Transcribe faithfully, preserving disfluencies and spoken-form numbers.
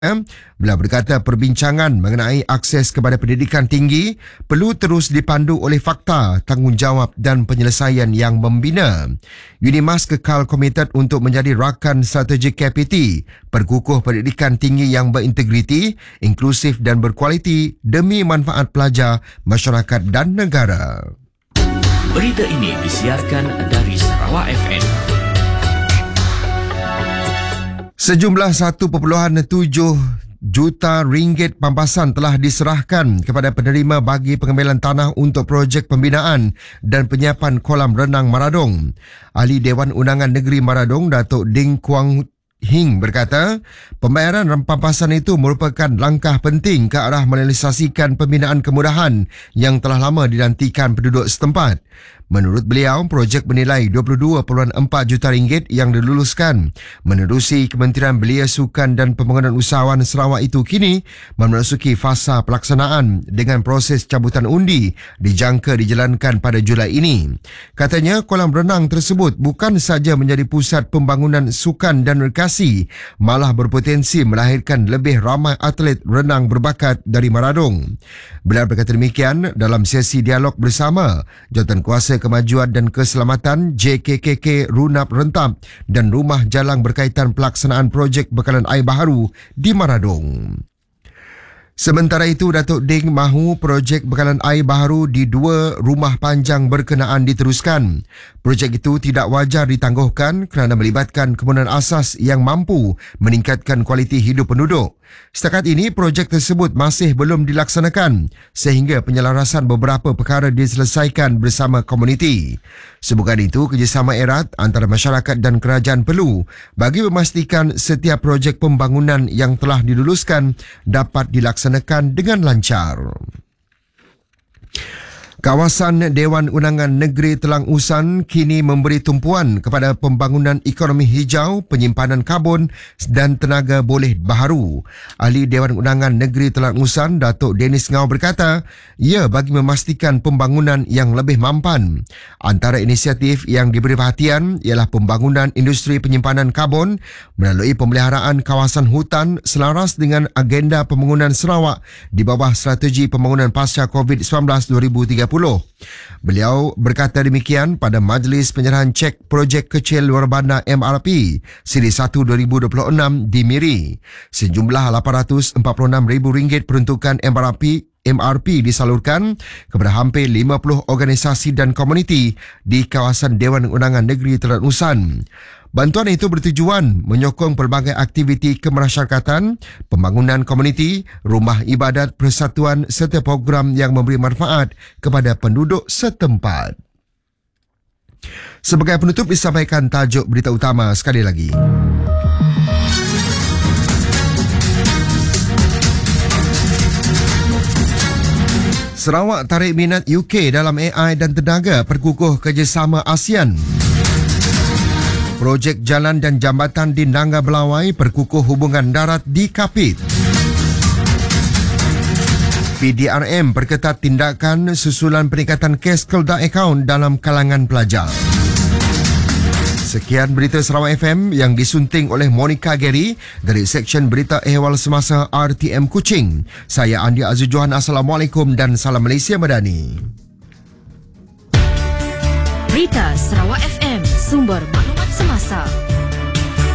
Beliau berkata perbincangan mengenai akses kepada pendidikan tinggi perlu terus dipandu oleh fakta, tanggungjawab dan penyelesaian yang membina. UNIMAS kekal komited untuk menjadi rakan strategik K P T, perkukuh pendidikan tinggi yang berintegriti, inklusif dan berkualiti demi manfaat pelajar, masyarakat dan negara. Berita ini disiarkan dari Sarawak F M. Sejumlah satu perpuluhan tujuh juta ringgit pampasan telah diserahkan kepada penerima bagi pengambilan tanah untuk projek pembinaan dan penyiapan kolam renang Maradong. Ahli Dewan Undangan Negeri Maradong, Datuk Ding Kuang Hing berkata, pembayaran pampasan itu merupakan langkah penting ke arah merealisasikan pembinaan kemudahan yang telah lama dinantikan penduduk setempat. Menurut beliau, projek bernilai dua puluh dua perpuluhan empat juta ringgit yang diluluskan menerusi Kementerian Belia Sukan dan Pembangunan Usahawan Sarawak itu kini memasuki fasa pelaksanaan dengan proses cabutan undi dijangka dijalankan pada Julai ini. Katanya, kolam renang tersebut bukan sahaja menjadi pusat pembangunan sukan dan rekreasi, malah berpotensi melahirkan lebih ramai atlet renang berbakat dari Maradong. Beliau berkata demikian dalam sesi dialog bersama Jawatankuasa Kemajuan dan Keselamatan J K K K Runap Rentap dan Rumah Jalang berkaitan pelaksanaan projek bekalan air baharu di Maradong. Sementara itu, Datuk Ding mahu projek bekalan air baharu di dua rumah panjang berkenaan diteruskan. Projek itu tidak wajar ditangguhkan kerana melibatkan kemudahan asas yang mampu meningkatkan kualiti hidup penduduk. Setakat ini, projek tersebut masih belum dilaksanakan sehingga penyelarasan beberapa perkara diselesaikan bersama komuniti. Sebukan itu, kerjasama erat antara masyarakat dan kerajaan perlu bagi memastikan setiap projek pembangunan yang telah diluluskan dapat dilaksanakan dengan lancar. Kawasan Dewan Undangan Negeri Telang Usan kini memberi tumpuan kepada pembangunan ekonomi hijau, penyimpanan karbon dan tenaga boleh baharu. Ahli Dewan Undangan Negeri Telang Usan, Datuk Dennis Ngau berkata, ia bagi memastikan pembangunan yang lebih mampan. Antara inisiatif yang diberi perhatian ialah pembangunan industri penyimpanan karbon melalui pemeliharaan kawasan hutan selaras dengan agenda pembangunan Sarawak di bawah strategi pembangunan pasca COVID sembilan belas dua ribu tiga puluh. Beliau berkata demikian pada Majlis Penyerahan Cek Projek Kecil Luar Bandar M R P Siri satu dua ribu dua puluh enam di Miri. Sejumlah lapan ratus empat puluh enam ribu ringgit peruntukan M R P M R P disalurkan kepada hampir lima puluh organisasi dan komuniti di kawasan Dewan Undangan Negeri Telang Usan. Bantuan itu bertujuan menyokong pelbagai aktiviti kemasyarakatan, pembangunan komuniti, rumah ibadat persatuan serta program yang memberi manfaat kepada penduduk setempat. Sebagai penutup disampaikan tajuk berita utama sekali lagi. Sarawak tarik minat U K dalam A I dan tenaga perkukuh kerjasama ASEAN. Projek jalan dan jambatan di Nangga Belawai perkukuh hubungan darat di Kapit. P D R M perketat tindakan susulan peningkatan kes kelda akaun dalam kalangan pelajar. Sekian berita Sarawak F M yang disunting oleh Monica Gary dari Seksyen Berita Ehwal Semasa R T M Kuching. Saya Andi Azul Johan. Assalamualaikum dan salam Malaysia Madani. Berita Sarawak F M, sumber maklumat semasa.